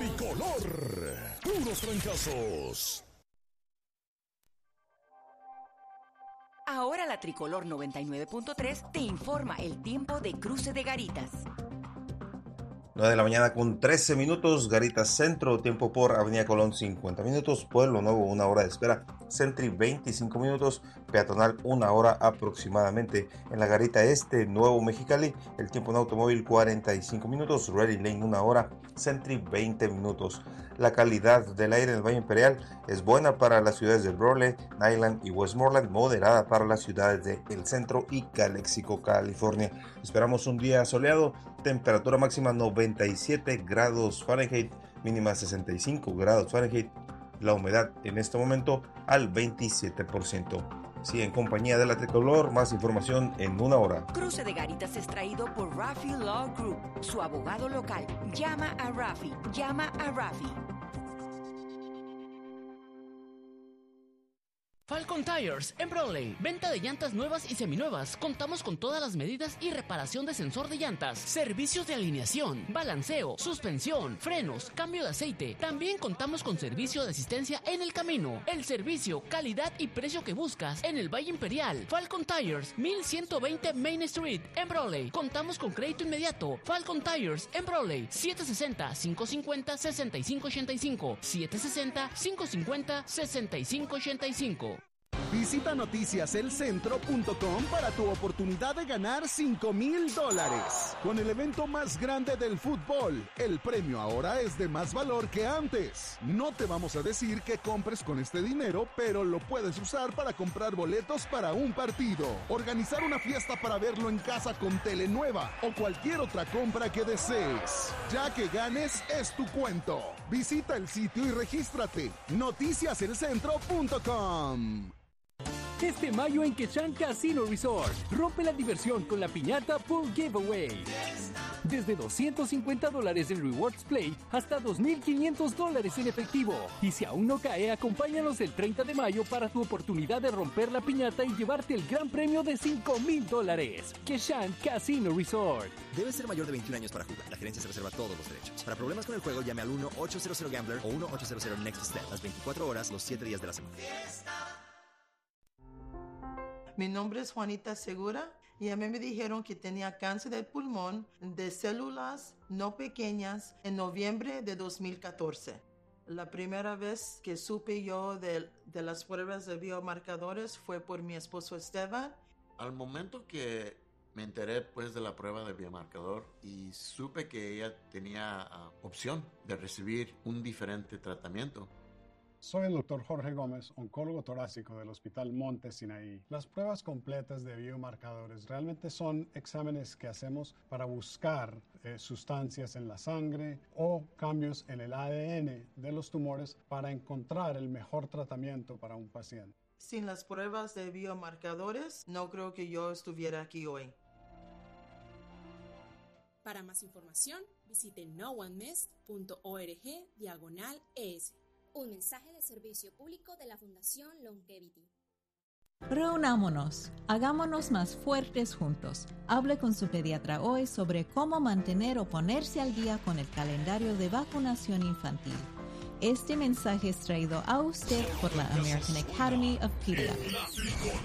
tricolor. Puros trancazos. Ahora la Tricolor 99.3 te informa el tiempo de cruce de Garitas. 9 de la mañana con 13 minutos, Garitas Centro, tiempo por Avenida Colón 50 minutos, Pueblo Nuevo 1 hora de espera, Sentry 25 minutos, Peatonal 1 hora aproximadamente. En la Garita Este, Nuevo Mexicali, el tiempo en automóvil 45 minutos, Ready Lane 1 hora, Sentry 20 minutos. La calidad del aire en el Valle Imperial es buena para las ciudades de Raleigh, Niland y Westmoreland, moderada para las ciudades de El Centro y Calexico, California. Esperamos un día soleado, temperatura máxima 97 grados Fahrenheit, mínima 65 grados Fahrenheit. La humedad en este momento al 27%. Sí, en compañía de la Tricolor, más información en 1 hora. Cruce de Garitas es traído por Rafi Law Group, su abogado local. Llama a Rafi. Falcon Tires en Brawley. Venta de llantas nuevas y seminuevas. Contamos con todas las medidas y reparación de sensor de llantas. Servicios de alineación, balanceo, suspensión, frenos, cambio de aceite. También contamos con servicio de asistencia en el camino. El servicio, calidad y precio que buscas en el Valle Imperial. Falcon Tires, 1120 Main Street en Brawley. Contamos con crédito inmediato. Falcon Tires en Brawley. 760-550-6585. 760-550-6585. Visita noticiaselcentro.com para tu oportunidad de ganar $5,000. Con el evento más grande del fútbol, el premio ahora es de más valor que antes. No te vamos a decir que compres con este dinero, pero lo puedes usar para comprar boletos para un partido, organizar una fiesta para verlo en casa con tele nueva o cualquier otra compra que desees. Ya que ganes, es tu cuento. Visita el sitio y regístrate. noticiaselcentro.com. Este mayo en Quechan Casino Resort, rompe la diversión con la piñata Pool Giveaway. Desde $250 en Rewards Play hasta $2,500 en efectivo. Y si aún no cae, acompáñanos el 30 de mayo para tu oportunidad de romper la piñata y llevarte el gran premio de $5,000. Quechan Casino Resort. Debes ser mayor de 21 años para jugar. La gerencia se reserva todos los derechos. Para problemas con el juego, llame al 1-800-GAMBLER o 1-800-NEXT-STEP. Las 24 horas, los 7 días de la semana. Mi nombre es Juanita Segura y a mí me dijeron que tenía cáncer de pulmón de células no pequeñas en noviembre de 2014. La primera vez que supe yo de las pruebas de biomarcadores fue por mi esposo Esteban. Al momento que me enteré pues de la prueba de biomarcador y supe que ella tenía opción de recibir un diferente tratamiento. Soy el Dr. Jorge Gómez, oncólogo torácico del Hospital Monte Sinaí. Las pruebas completas de biomarcadores realmente son exámenes que hacemos para buscar sustancias en la sangre o cambios en el ADN de los tumores para encontrar el mejor tratamiento para un paciente. Sin las pruebas de biomarcadores, no creo que yo estuviera aquí hoy. Para más información, visite noonemiss.org/ES. Un mensaje de servicio público de la Fundación Longevity. Reunámonos, hagámonos más fuertes juntos. Hable con su pediatra hoy sobre cómo mantener o ponerse al día con el calendario de vacunación infantil. Este mensaje es traído a usted por la American Academy of Pediatrics.